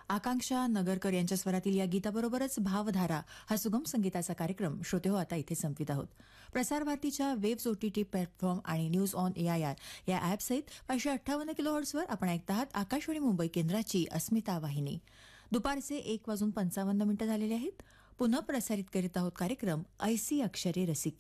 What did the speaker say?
आकांक्षा नगरकर यांच्या स्वरातील या गीताबरोबरच भावधारा हा सुगम संगीताचा कार्यक्रम श्रोते हो आता इथे संपवित आहोत. प्रसार भारतीच्या वेव्स OTT प्लॅटफॉर्म आणि न्यूज ऑन AIR या ॲपसहित 558 किलोहर्ट्झवर आपण ऐकत आहात आकाशवाणी मुंबई केंद्राची अस्मिता वाहिनी. दुपारचे 1:55 झालेले आहेत. पुन्हा प्रसारित करीत आहोत कार्यक्रम ऐसी अक्षरे रसिके.